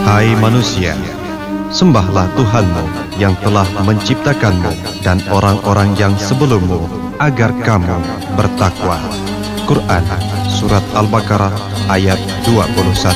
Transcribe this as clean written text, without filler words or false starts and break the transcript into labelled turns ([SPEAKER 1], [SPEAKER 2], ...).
[SPEAKER 1] Hai manusia, sembahlah Tuhanmu yang telah menciptakanmu dan orang-orang yang sebelummu agar kamu bertakwa. Quran Surat Al-Baqarah ayat 21.